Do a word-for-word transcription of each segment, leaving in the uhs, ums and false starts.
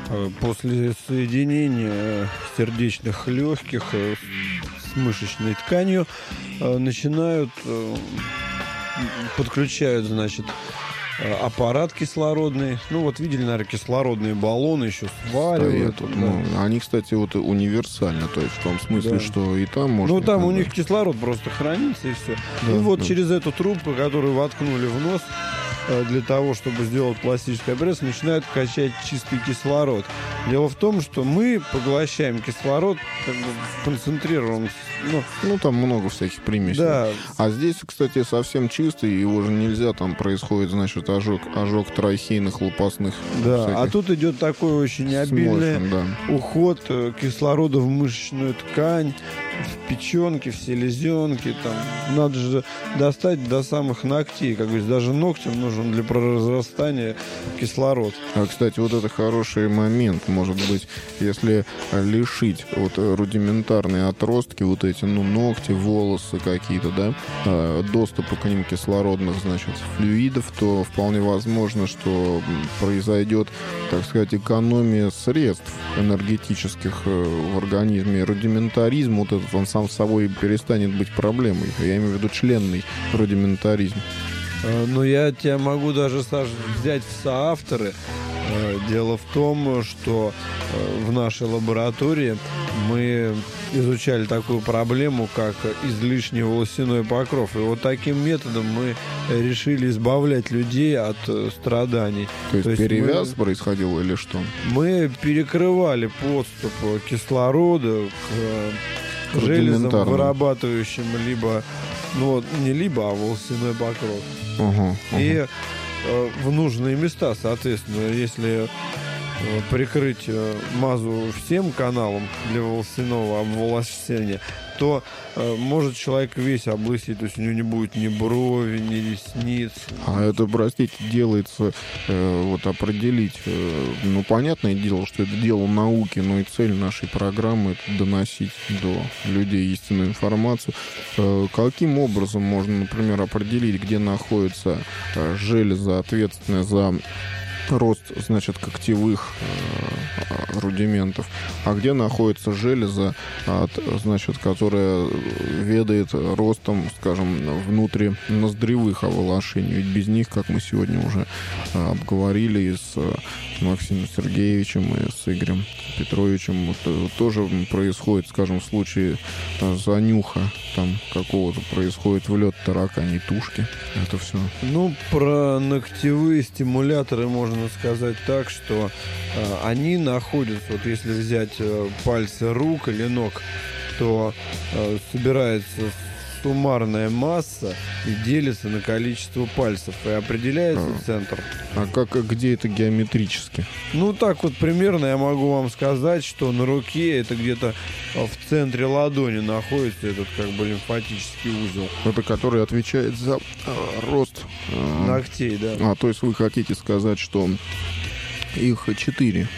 после соединения сердечных легких с мышечной тканью начинают, подключают, значит, аппарат кислородный. Ну, вот видели, наверное, кислородные баллоны еще сваривают. Стоят, да. ну, они, кстати, вот универсальны, то есть в том смысле, Да. что и там можно... Ну, там у да. них кислород просто хранится, и все. Да, и вот да. через эту трубку, которую воткнули в нос, для того, чтобы сделать пластическую операцию, начинают качать чистый кислород. Дело в том, что мы поглощаем кислород как бы в концентрированном... Ну, Ну, там много всяких примесей. да, А здесь, кстати, совсем чистый, его же нельзя, там происходит, значит, ожог, ожог трахейных, лопастных. да. всяких А тут идет такой очень обильный сморщин, да. уход э, кислорода в мышечную ткань, в печенки, в селезенки. Там. Надо же достать до самых ногтей. Как говорится, даже ногтям нужен для прорастания кислород. А, кстати, вот это хороший момент, может быть, если лишить вот рудиментарные отростки, вот эти, ну, ногти, волосы какие-то, да, а, доступа к ним кислородных, значит, флюидов, то вполне возможно, что произойдет, так сказать, экономия средств энергетических э, в организме. Рудиментаризм, вот этот, он сам собой перестанет быть проблемой. Я имею в виду членный рудиментаризм. Э, Но я тебя могу даже, Саш, взять в соавторы. Э, Дело в том, что э, в нашей лаборатории мы изучали такую проблему, как излишний волосяной покров. И вот таким методом мы решили избавлять людей от э, страданий. То есть, То есть перевяз мы- происходил или что? Мы перекрывали подступ кислорода к э, железам, Рудиментарным. вырабатывающим либо, ну вот не либо, а волосяной покров. Ага, ага. И э, в нужные места, соответственно, если э, прикрыть э, мазу всем каналом для волосяного обволосения, то э, может человек весь облысеть, то есть у него не будет ни брови, ни ресниц. А это, простите, делается, э, вот определить, э, ну, понятное дело, что это дело науки, но и цель нашей программы — это доносить до людей истинную информацию. Э, каким образом можно, например, определить, где находится э, железа, ответственная за рост, значит, когтевых э, рудиментов, а где находится железа, от, значит, которая ведает ростом, скажем, внутриноздревых оволошений. Ведь без них, как мы сегодня уже э, обговорили и с э, Максимом Сергеевичем, и с Игорем Петровичем, вот, э, тоже происходит, скажем, в случае э, занюха там какого-то, происходит влет тараканьей тушки. Это все. Ну, про ногтевые стимуляторы можно сказать так, что э, они находятся, вот если взять э, пальцы рук или ног, то э, собирается суммарная масса и делится на количество пальцев, и определяется А. центр. А как, где это геометрически? Ну, так вот примерно я могу вам сказать, что на руке это где-то э, в центре ладони находится этот как бы лимфатический узел. Это который отвечает за э, рост. э, Ногтей, да. А, то есть вы хотите сказать, что их четыре,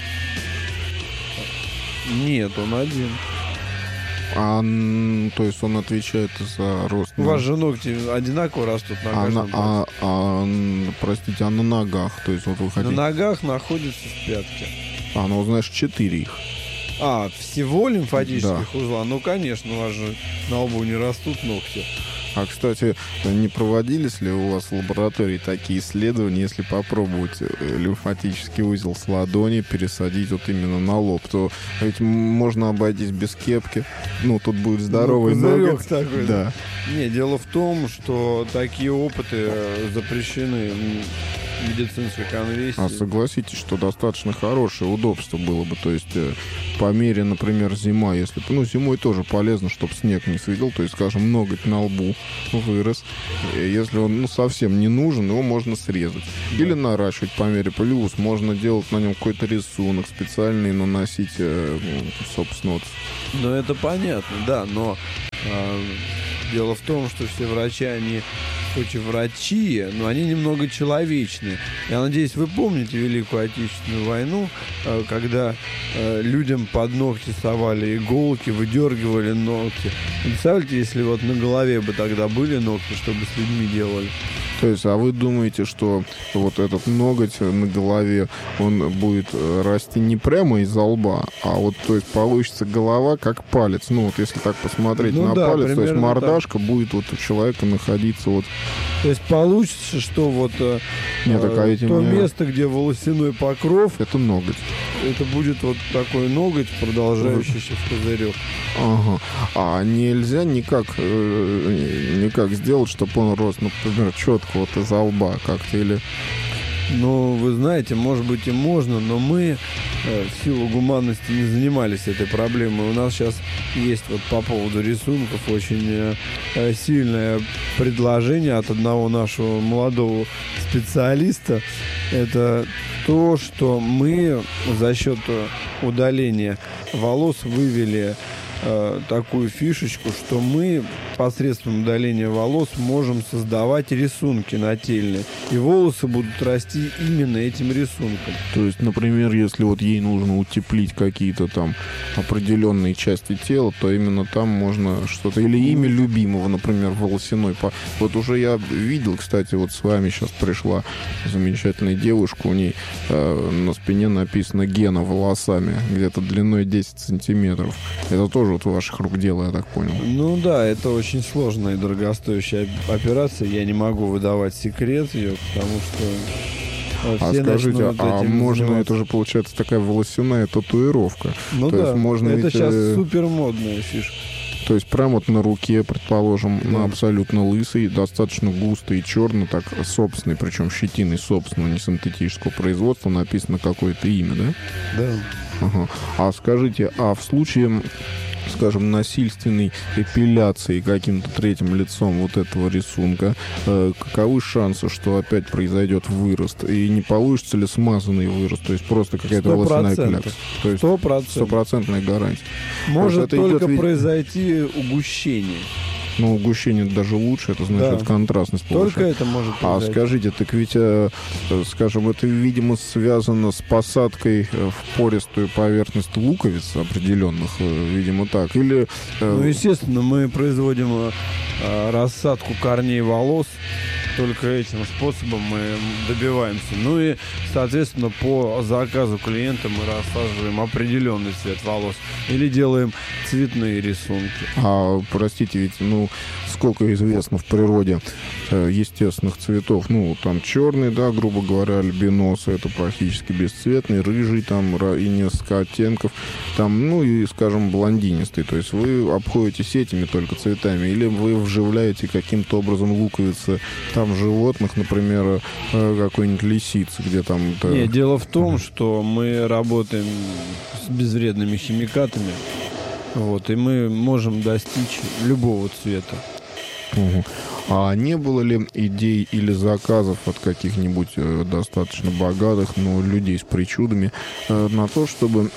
Нет, он один. а, н- то есть он отвечает за рост. У на- вас же ногти одинаково растут на а, на, каждом пальце. а, а, н- простите, а на ногах, то есть вот вы На хотите... ногах находятся пятки. А, ну, знаешь, четыре их. А, всего лимфатических Да. узла? Ну, конечно, у вас же на лбу не растут ногти. А, кстати, не проводились ли у вас в лаборатории такие исследования, если попробовать э, лимфатический узел с ладони пересадить вот именно на лоб, то ведь м- можно обойтись без кепки. Ну, тут будет здоровый Ну, козырек ноготь. такой, Да. Не, дело в том, что такие опыты э, запрещены в медицинской конвенции. А согласитесь, что достаточно хорошее удобство было бы. То есть э, по мере, например, зима, если... Ну, зимой тоже полезно, чтобы снег не светил. То есть, скажем, ноготь на лбу вырос. И если он, ну, совсем не нужен, его можно срезать. Да. Или наращивать по мере. Плюс можно делать на нем какой-то рисунок специальный, наносить, э, ну, собственно, вот. Ну, это понятно, да, но э, дело в том, что все врачи, они хоть и врачи, но они немного человечные. Я надеюсь, вы помните Великую Отечественную войну, э, когда э, людям под ногти совали иголки, выдергивали ногти. Представляете, если вот на голове бы тогда были ногти, что бы с людьми делали? То есть, а вы думаете, что вот этот ноготь на голове, он будет расти не прямо из-за лба, а вот, то есть, получится голова как палец. Ну, вот если так посмотреть ну, на да, палец, то есть мордашка так. Будет вот у человека находиться вот... То есть получится, что вот Нет, так, а э, этим то мне... место, где волосяной покров... Это ноготь. Это будет вот такой ноготь, продолжающийся в козырек. Ага. А нельзя никак, э, никак сделать, чтобы он рос, например, четко вот из-за лба как-то или... Ну, вы знаете, может быть и можно, но мы э, в силу гуманности не занимались этой проблемой. У нас сейчас есть вот по поводу рисунков очень э, сильное предложение от одного нашего молодого специалиста. Это то, что мы за счет удаления волос вывели э, такую фишечку, что мы посредством удаления волос можем создавать рисунки нательные. И волосы будут расти именно этим рисунком. То есть, например, если вот ей нужно утеплить какие-то там определенные части тела, то именно там можно что-то... Или имя любимого, например, волосяной. Вот уже я видел, кстати, вот с вами сейчас пришла замечательная девушка, у ней э, на спине написано «Гена» волосами, где-то длиной десять сантиметров. Это тоже вот ваших рук дело, я так понял. Ну да, это очень очень сложная и дорогостоящая операция. Я не могу выдавать секрет ее, потому что а все скажите, начнут а этим можно, заниматься. это же получается такая волосяная татуировка. Ну То да, есть можно это ведь, сейчас э... супер модная фишка. То есть прямо вот на руке, предположим, да. на абсолютно лысый, достаточно густо и черно, так собственный, причем щетиной собственного, не синтетического производства, написано какое-то имя, да? Да. Ага. А скажите, а в случае, скажем, насильственной эпиляции каким-то третьим лицом вот этого рисунка, э, каковы шансы, что опять произойдет вырост? И не получится ли смазанный вырост? То есть просто какая-то волосяная клякса? То есть стопроцентная гарантия. Может только ведь... произойти угущение. Ну, угущение даже лучше, это значит, да. контрастность повышает. Только это может произойти. А скажите, так ведь, скажем, это, видимо, связано с посадкой в пористую поверхность луковиц определенных, видимо, так, или... Ну, естественно, мы производим рассадку корней волос, только этим способом мы добиваемся. Ну и, соответственно, по заказу клиента мы рассаживаем определенный цвет волос или делаем цветные рисунки. А, простите, ведь, ну, сколько известно в природе э, естественных цветов, ну, там черный, да, грубо говоря, альбиносы, это практически бесцветный, рыжий там и несколько оттенков, там, ну и, скажем, блондинистый. То есть вы обходитесь этими только цветами, или вы вживляете каким-то образом луковицы там животных, например, э, какой-нибудь лисицы, где там... Это... Нет, дело в том, uh-huh. что мы работаем с безвредными химикатами. Вот, и мы можем достичь любого цвета. Угу. А не было ли идей или заказов от каких-нибудь э, достаточно богатых, но людей с причудами э, на то, чтобы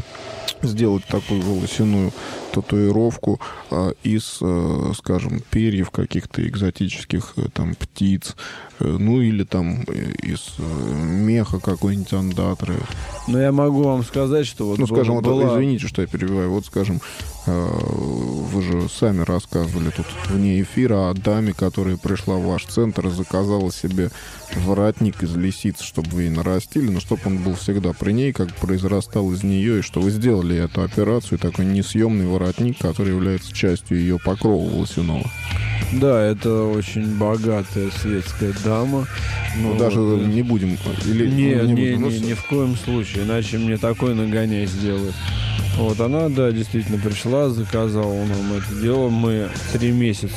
сделать такую волосяную татуировку э, из, э, скажем, перьев каких-то экзотических э, там птиц, э, ну или там э, из э, меха какой-нибудь андатры? Но я могу вам сказать, что вот... Ну, скажем, была... вот, извините, что я перебиваю, вот, скажем, э, вы же сами рассказывали тут вне эфира о даме, которая пришла в ваш центр и заказала себе воротник из лисицы, чтобы вы ее нарастили, но чтобы он был всегда при ней, как произрастал из нее, и что вы сделали эту операцию, такой несъемный воротник, который является частью ее покрова волосяного. Да, это очень богатая светская дама. Ну, вот. Даже не будем... Или, не, ну, не, не, будем, не, ни в коем случае, иначе мне такой нагоняй сделают. Вот она, да, действительно пришла, заказала нам это дело. Мы три месяца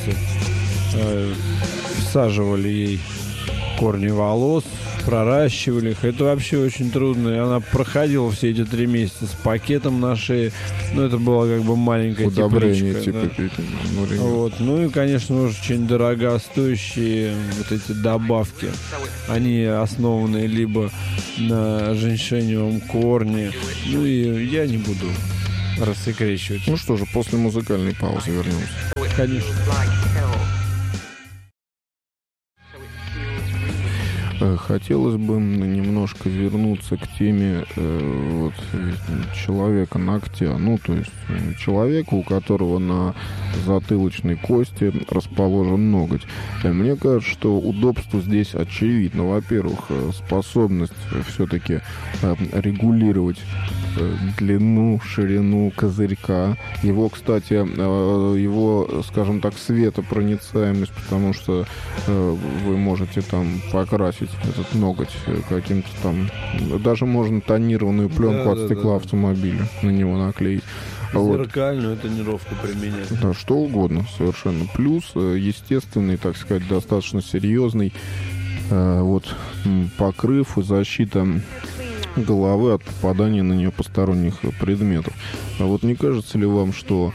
э, всаживали ей корни волос, проращивали их. Это вообще очень трудно. И она проходила все эти три месяца с пакетом на шее. Ну, это была как бы маленькая удобрение, тепличка. Типа, да. Вот. Ну и, конечно, очень дорогостоящие вот эти добавки. Они основаны либо на женьшеневом корне. Ну и я не буду рассекречивать. Ну что же, после музыкальной паузы вернемся. Конечно. Хотелось бы немножко вернуться к теме вот, человека ногтя. Ну, то есть человека, у которого на затылочной кости расположен ноготь. Мне кажется, что удобство здесь очевидно. Во-первых, способность все-таки регулировать длину, ширину козырька. Его, кстати, его, скажем так, светопроницаемость, потому что вы можете там покрасить этот ноготь каким-то там... Даже можно тонированную пленку да, от стекла да, да. автомобиля на него наклеить. Зеркальную вот. Тонировку применять. Да, что угодно совершенно. Плюс, естественный, так сказать, достаточно серьезный вот покрыв и защита головы от попадания на нее посторонних предметов. А вот не кажется ли вам, что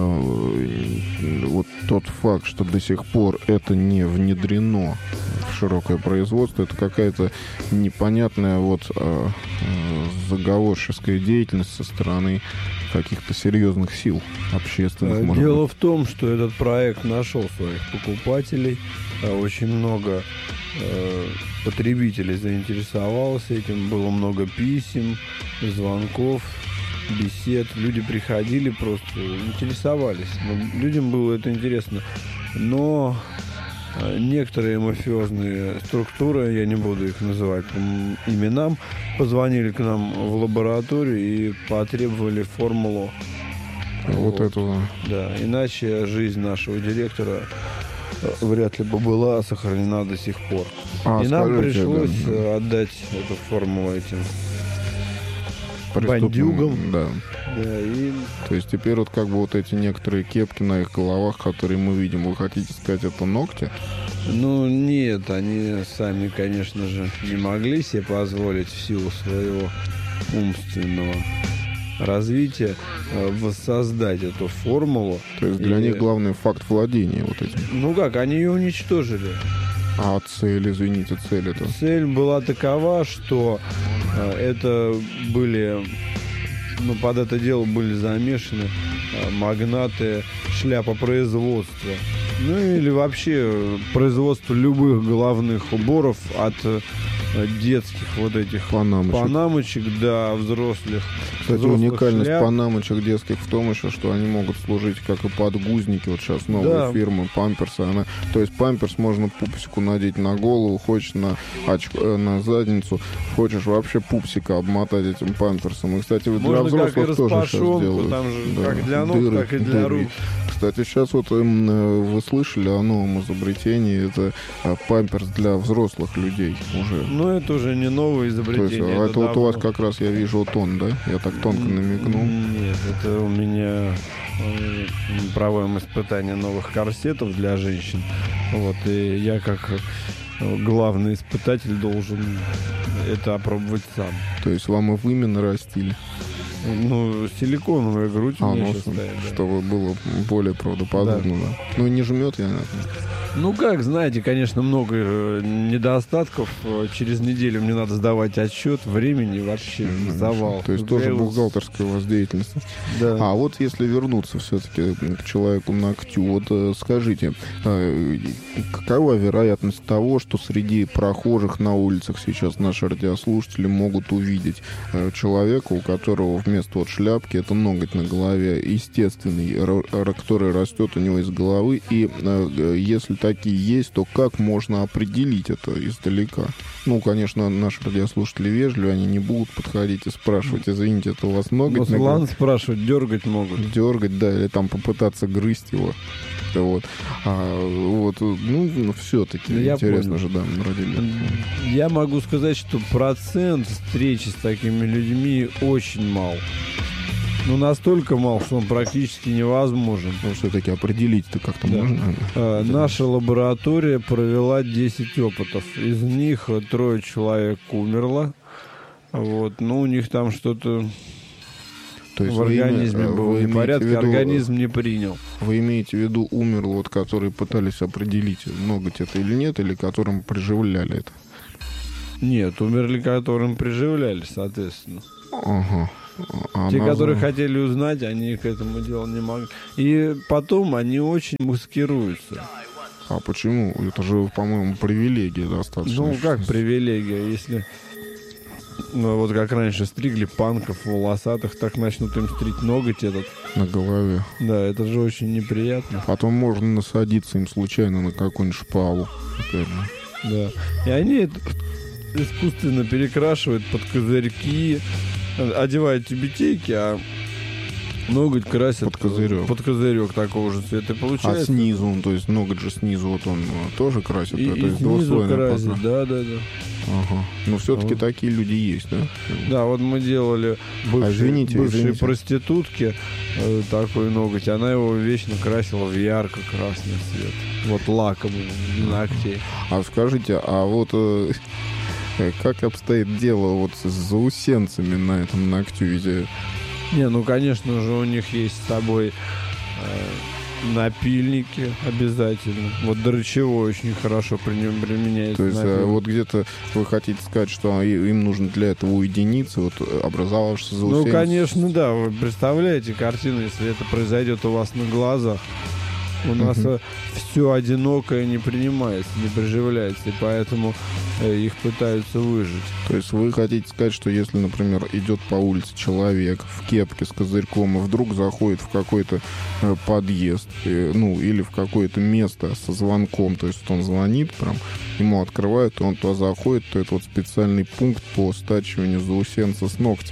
э, вот тот факт, что до сих пор это не внедрено в широкое производство, это какая-то непонятная вот э, заговорческая деятельность со стороны каких-то серьезных сил общественных? Дело в том, что этот проект нашел своих покупателей. Очень много э, потребителей заинтересовалось этим. Было много писем, звонков, бесед. Люди приходили, просто интересовались. Но людям было это интересно. Но некоторые мафиозные структуры, я не буду их называть по именам, позвонили к нам в лабораторию и потребовали формулу вот, вот этого. Да, иначе жизнь нашего директора вряд ли бы была сохранена до сих пор. А, и нам пришлось да. отдать эту формулу этим бандюгам. Да. Да, и... То есть теперь вот как бы вот эти некоторые кепки на их головах, которые мы видим, вы хотите сказать, это ногти? Ну нет, они сами, конечно же, не могли себе позволить в силу своего умственного развития воссоздать эту формулу. То есть для и... них главный факт владения вот этим. Ну как, они ее уничтожили. А цель, извините, цель это? Цель была такова, что э, это были, ну, под это дело были замешаны э, магнаты шляпопроизводства. Ну или вообще производство любых головных уборов от э, детских вот этих панамочек, панамочек до взрослых. Кстати, уникальность шляп. Панамочек детских в том еще, что они могут служить как и подгузники. Вот сейчас новая да. фирма Памперса. Она, то есть памперс можно пупсику надеть на голову, хочешь на, очко, на задницу, хочешь вообще пупсика обмотать этим памперсом. И, кстати, для можно взрослых тоже сейчас делают. Там же да. как для ног, дыры, так и для дыры. рук. Кстати, сейчас вот вы слышали о новом изобретении. Это памперс для взрослых людей уже. Ну, это уже не новое изобретение. То есть, это, это вот у вас как раз, я вижу, тон, да? Я так тонко намекнул. Нет, это у меня проводим испытания новых корсетов для женщин. Вот, и я как главный испытатель должен это опробовать сам. То есть вам и выми нарастили? Ну, силиконовая грудь а, у меня ну, сейчас стоит. Да. Чтобы было более правдоподобно. Да. Да. Ну, не жмет я. Ну, как, знаете, конечно, много недостатков. Через неделю мне надо сдавать отчет. Времени вообще mm-hmm. завал. То есть я тоже его... бухгалтерская у вас деятельность. Да. А вот если вернуться все-таки к человеку ногтю, вот скажите, какова вероятность того, что среди прохожих на улицах сейчас наши радиослушатели могут увидеть человека, у которого вместо вот шляпки это ноготь на голове естественный, который растет у него из головы, и если такие есть, то как можно определить это издалека? Ну, конечно, наши радиослушатели вежливые, они не будут подходить и спрашивать, извините, это у вас ноготь? Ну, ладно спрашивать, дергать могут. Дергать, да, или там попытаться грызть его. Вот. А, вот, ну, все-таки да интересно же, да, родили. Я могу сказать, что процент встречи с такими людьми очень мал. Ну, настолько мал, что он практически невозможен. Ну, все-таки определить-то как-то да. можно. А, наша лаборатория провела десять опытов. Из них трое человек умерло. Вот. Ну, у них там что-то То есть в организме име... было непорядок, виду... организм не принял. Вы имеете в виду умер, вот, которые пытались определить, ноготь это или нет, или которым приживляли это? Нет, умерли, которым приживляли, соответственно. Ага. А Те, назад... которые хотели узнать, они к этому делу не могли. И потом они очень маскируются. А почему? Это же, по-моему, привилегия достаточно. Ну, как привилегия, если... Ну, вот как раньше стригли панков волосатых, так начнут им стричь ноготь этот. На голове. Да, это же очень неприятно. Потом можно насадиться им случайно на какую-нибудь шпалу. Опять же. Да. И они это искусственно перекрашивают под козырьки, одевают тюбетейки, а ноготь красят под козырек. Под козырек такого же цвета. И получается... А снизу, то есть ноготь же снизу, вот он тоже красит. И, то и есть снизу красит, пока. да, да, да. Ага. Но все-таки вот. Такие люди есть, да? Да, вот мы делали бывшей, а извините, бывшей извините. проститутке э, такой ноготь. Она его вечно красила в ярко-красный цвет. Вот лаком для ногтей. А скажите, а вот э, как обстоит дело вот с заусенцами на этом ногтю? Ведь... Не, ну, конечно же, у них есть с собой э, напильники обязательно. Вот дрочевой очень хорошо при нем применяется. То есть напильник. вот где-то вы хотите сказать, что им нужно для этого уединиться, вот образовавшийся заусенец? Ну, конечно, да. Вы представляете картину, если это произойдет у вас на глазах? У нас uh-huh. все одинокое не принимается, не приживляется, и поэтому э, их пытаются выжить. То есть вы хотите сказать, что если, например, идет по улице человек в кепке с козырьком и вдруг заходит в какой-то э, подъезд, э, ну, или в какое-то место со звонком, то есть он звонит, прям, ему открывают, и он туда заходит, то это вот специальный пункт по стачиванию заусенца с ногтя.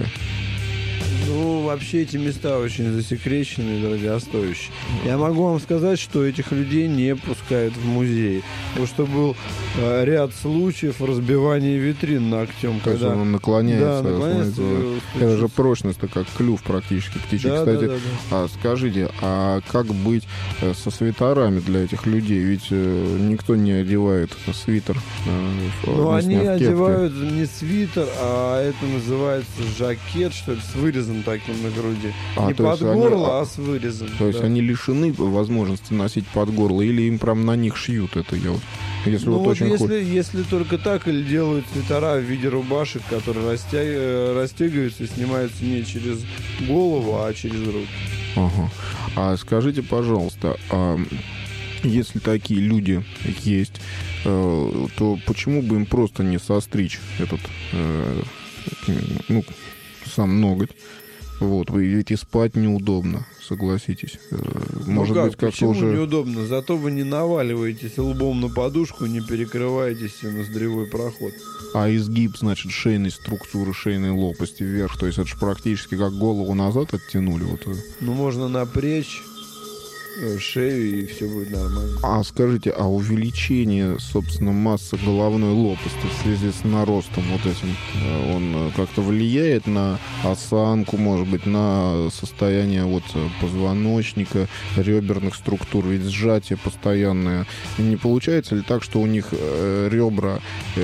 Ну, вообще эти места очень засекреченные и дорогостоящие. Я могу вам сказать, что этих людей не пускают в музей. Потому что был э, ряд случаев разбивания витрин ногтем. То когда... есть он наклоняется. Да, наклоняется смотрите, это же прочность-то как клюв практически птичий. Да, Кстати, да, да, да. А скажите, а как быть э, со свитерами для этих людей? Ведь э, никто не одевает свитер. Э, ну, они кепки. одевают не свитер, а это называется жакет, что ли, с вырезом таким на груди. А, не под они, горло, а с вырезом. То есть да. они лишены возможности носить под горло, или им прям на них шьют это, я вот, если ну вот, вот очень если, хочется. если только так, или делают свитера в виде рубашек, которые растя... растягиваются и снимаются не через голову, а через руки. Ага. А скажите, пожалуйста, а если такие люди есть, э, то почему бы им просто не состричь этот, э, ну, сам ноготь? Вот, вы ведь и спать неудобно, согласитесь. Может ну как, быть, как-то почему уже... неудобно? Зато вы не наваливаетесь лбом на подушку, не перекрываетесь в ноздревой проход. А изгиб, значит, шейной структуры, шейной лопасти вверх, то есть это же практически как голову назад оттянули. Вот. Ну, можно напрячь шею, и все будет нормально. А скажите, а увеличение, собственно, массы головной лопасти в связи с наростом вот этим, он как-то влияет на осанку, может быть, на состояние вот позвоночника, реберных структур? Ведь сжатие постоянное. Не получается ли так, что у них ребра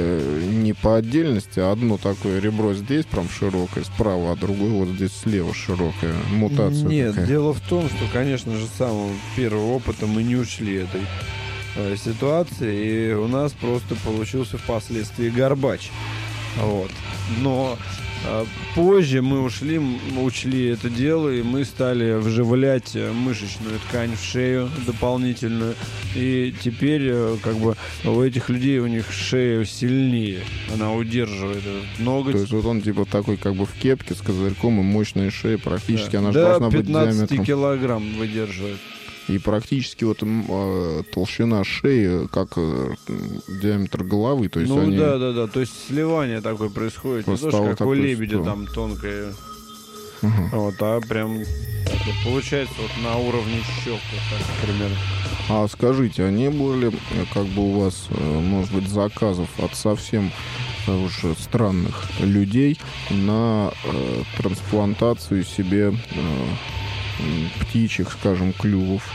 не по отдельности, а одно такое ребро здесь прям широкое справа, а другое вот здесь слева широкое? Мутация Нет, такая. дело в том, что, конечно же, самым первого опыта мы не ушли этой э, ситуации, и у нас просто получился впоследствии горбач. Вот. Но э, позже мы ушли, мы учли это дело, и мы стали вживлять мышечную ткань в шею дополнительную. И теперь э, как бы у этих людей у них шея сильнее. Она удерживает этот ноготь. То есть вот он типа такой как бы в кепке с козырьком и мощная шея практически, да. она же До должна быть пятнадцать диаметром. килограмм выдерживает. И практически вот э, толщина шеи, как э, диаметр головы, то есть ну они... да, да, да, то есть сливание такое происходит, не то, что как у лебедя что... там тонкое, uh-huh. вот, а прям вот, получается вот на уровне щек, вот так, примерно. А скажите, а не было ли как бы у вас, может быть, заказов от совсем уже странных людей на э, трансплантацию себе э, птичьих, скажем, клювов?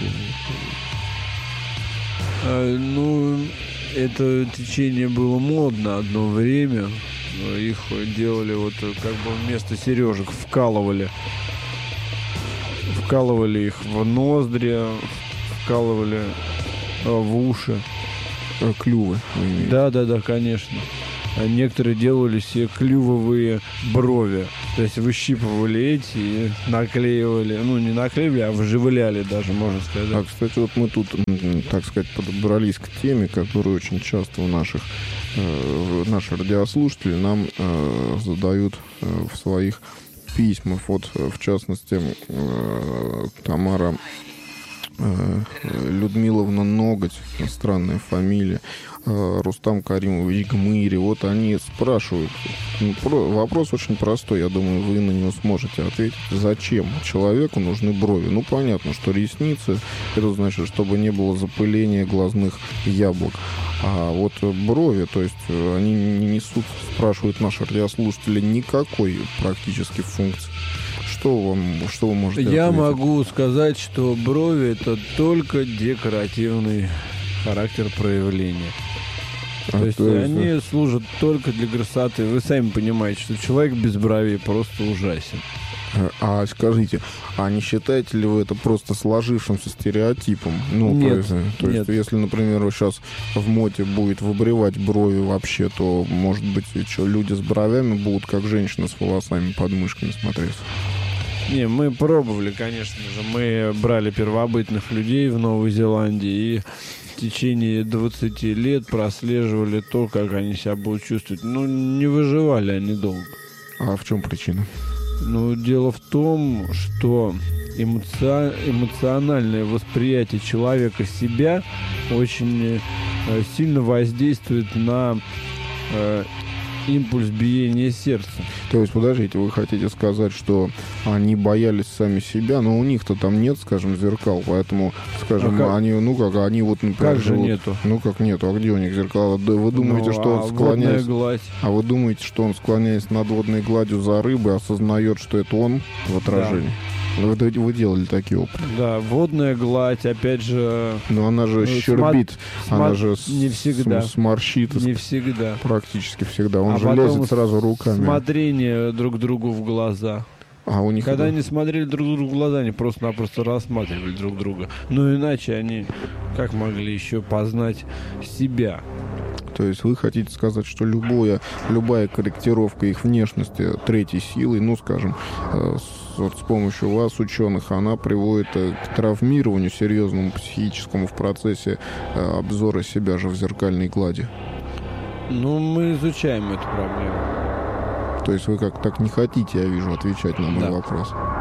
А, ну, это течение было модно одно время. Их делали вот как бы вместо сережек вкалывали. Вкалывали их в ноздри, вкалывали в уши. Клювы, вы имеете? Да, да, да, конечно. некоторые делали себе клювовые брови. То есть выщипывали эти и наклеивали. Ну, не наклеивали, а вживляли даже, можно сказать. А, кстати, вот мы тут, так сказать, подобрались к теме, которую очень часто у наших э, наши радиослушатели нам э, задают э, в своих письмах. Вот, в частности, э, Тамара э, Людмиловна Ноготь, странная фамилия, э, Рустам Каримович Гмыри. Вот они спрашивают. Ну, про, вопрос очень простой, я думаю, вы на него сможете ответить. Зачем человеку нужны брови? Ну, понятно, что ресницы, это значит, чтобы не было запыления глазных яблок. А вот брови, то есть они не несут, спрашивают наши радиослушатели, никакой практически функции. Что вам, что вы можете Я ответить? могу сказать, что брови — это только декоративный характер проявления. А то есть то есть, они да. служат только для красоты. Вы сами понимаете, что человек без бровей просто ужасен. А скажите, а не считаете ли вы это просто сложившимся стереотипом? Ну, Нет, то есть, то нет. есть, если, например, сейчас в моде будет выбривать брови вообще, то, может быть, и что, люди с бровями будут как женщины с волосами под мышками смотреться? Не, мы пробовали, конечно же. Мы брали первобытных людей в Новой Зеландии и в течение двадцати лет прослеживали то, как они себя будут чувствовать. Ну, не выживали они долго. А в чем причина? Ну, дело в том, что эмоци... эмоциональное восприятие человека себя очень э, сильно воздействует на э, импульс биения сердца. То есть, подождите, вы хотите сказать, что они боялись сами себя, но у них-то там нет, скажем, зеркал, поэтому, скажем, А как? они, ну как, они вот, например, Как же живут- нету? Ну как нету, а где у них зеркала? Да вы думаете, Ну, что а он водная склоняясь... гладь. А вы думаете, что он, склоняясь над водной гладью за рыбой, осознает, что это он в отражении? Вы, вы делали такие опыты. Да, водная гладь, опять же, Но она же Ну, щербит, смо- она смо- же с- не всегда. с- сморщит не всегда. практически всегда. Он А же потом лезет сразу руками. Смотрение друг другу в глаза. А у них Когда это- они смотрели друг другу в глаза, они просто-напросто рассматривали друг друга. Ну, иначе они как могли еще познать себя? То есть вы хотите сказать, что любое, любая корректировка их внешности третьей силой, ну, скажем, э, с, вот с помощью вас, ученых, она приводит э, к травмированию серьезному психическому в процессе э, обзора себя же в зеркальной глади? Ну, мы изучаем эту проблему. То есть вы как так не хотите, я вижу, отвечать на мой Да. вопрос.